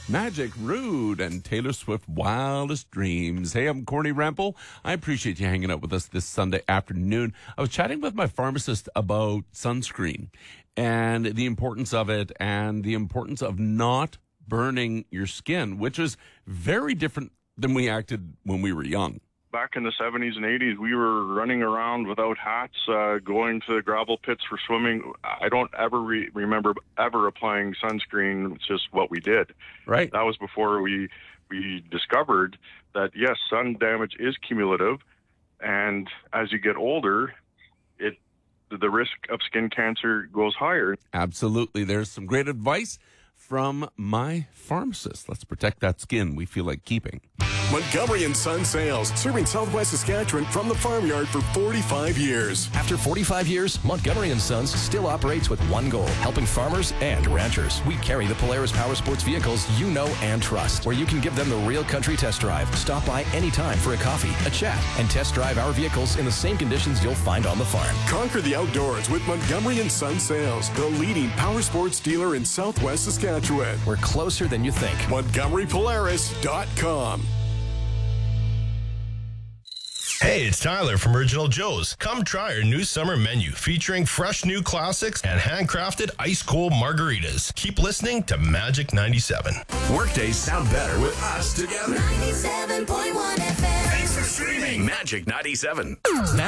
Magic Rude and Taylor Swift Wildest Dreams. Hey, I'm Corny Rample. I appreciate you hanging out with us this Sunday afternoon. I was chatting with my pharmacist about sunscreen and the importance of it and the importance of not burning your skin, which is very different than we acted when we were young. Back in the 70s and 80s, we were running around without hats, going to gravel pits for swimming. I don't ever remember ever applying sunscreen. It's just what we did. Right. That was before we discovered that, yes, sun damage is cumulative. And as you get older, the risk of skin cancer goes higher. Absolutely. There's some great advice from my pharmacist. Let's protect that skin we feel like keeping. Montgomery & Son Sales, serving Southwest Saskatchewan from the farmyard for 45 years. After 45 years, Montgomery & Sons still operates with one goal, helping farmers and ranchers. We carry the Polaris Power Sports vehicles you know and trust, where you can give them the real country test drive. Stop by anytime for a coffee, a chat, and test drive our vehicles in the same conditions you'll find on the farm. Conquer the outdoors with Montgomery & Son Sales, the leading power sports dealer in Southwest Saskatchewan. We're closer than you think. MontgomeryPolaris.com. Hey, it's Tyler from Original Joe's. Come try our new summer menu featuring fresh new classics and handcrafted ice-cold margaritas. Keep listening to Magic 97. Workdays sound better with us together. 97.1 FM. Thanks for streaming Magic 97.